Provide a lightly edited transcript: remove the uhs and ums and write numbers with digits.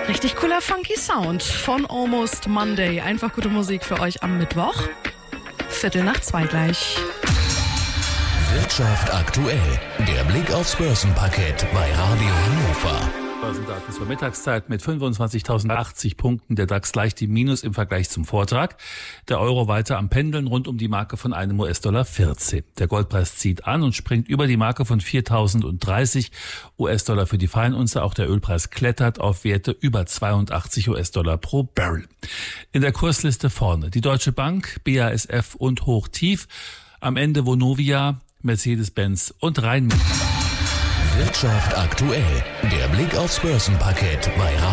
Richtig cooler funky Sound von Almost Monday. Einfach gute Musik für euch am Mittwoch. 1:45 gleich. Wirtschaft aktuell. Der Blick aufs Börsenparkett bei Radio Hannover. Börsendaten zur Mittagszeit mit 25.080 Punkten. Der DAX leicht im Minus im Vergleich zum Vortag. Der Euro weiter am Pendeln rund um die Marke von einem US-Dollar 14. Der Goldpreis zieht an und springt über die Marke von 4.030 US-Dollar für die Feinunze. Auch der Ölpreis klettert auf Werte über 82 US-Dollar pro Barrel. In der Kursliste vorne die Deutsche Bank, BASF und Hochtief. Am Ende Vonovia, Mercedes-Benz und Rheinmetall. Wirtschaft aktuell. Der Blick aufs Börsenparkett bei Radio